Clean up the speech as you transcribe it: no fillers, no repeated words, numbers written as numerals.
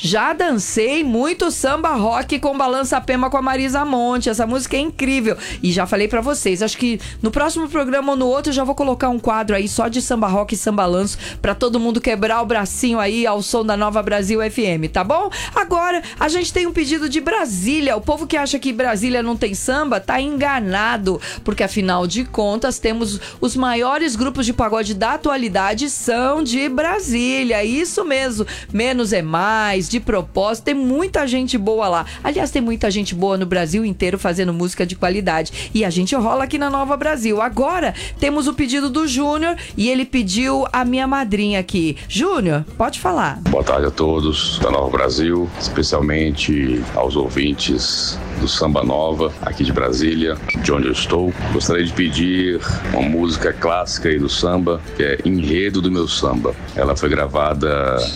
Já dancei muito samba rock com Balança Pema com a Marisa Monte. Essa música é incrível. E já falei pra vocês, acho que no próximo programa ou no outro eu já vou colocar um quadro aí só de samba rock e samba lanço pra todo mundo quebrar o bracinho aí ao som da Nova Brasil FM, tá bom? Agora, a gente tem um pedido de Brasília. O povo que acha que Brasília não tem samba tá enganado, porque afinal de contas temos os maiores grupos de pagode da atualidade são de Brasília. Isso mesmo, menos é mais, de propósito, tem muita gente boa lá. Aliás, tem muita gente boa no Brasil inteiro fazendo música de qualidade. E a gente rola aqui na Nova Brasil. Agora, temos o pedido do Júnior e ele pediu a minha madrinha aqui. Júnior, pode falar. Boa tarde a todos da Nova Brasil, especialmente aos ouvintes do Samba Nova, aqui de Brasília, de onde eu estou. Gostaria de pedir uma música clássica aí do samba, que é Enredo do Meu Samba. Ela foi gravada